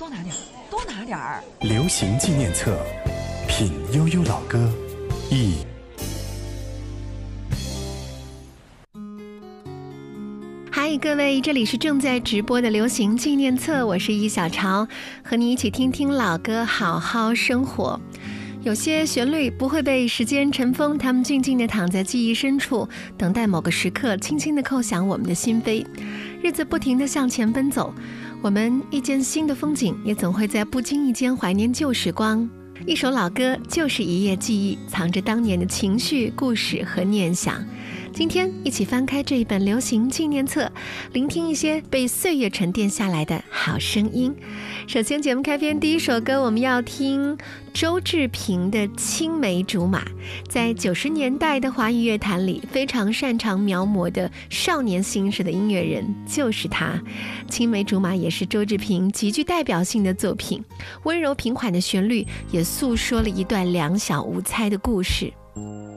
多拿点儿，多拿点儿。 流行纪念册，品悠悠老歌，忆。 嗨，各位，这里是正在直播的流行纪念册，我是易小潮，和你一起听听老歌，好好生活。有些旋律不会被时间尘封，它们静静地躺在记忆深处，等待某个时刻轻轻地叩响我们的心扉。日子不停地向前奔走，我们遇见新的风景，也总会在不经意间怀念旧时光。一首老歌就是一页记忆，藏着当年的情绪、故事和念想。今天一起翻开这一本流行纪念册，聆听一些被岁月沉淀下来的好声音。首先节目开篇第一首歌，我们要听周志平的《青梅竹马》。在90年代的华语乐坛里，非常擅长描摹的少年心事的音乐人就是他。《青梅竹马》也是周志平极具代表性的作品，温柔平缓的旋律也诉说了一段两小无猜的故事。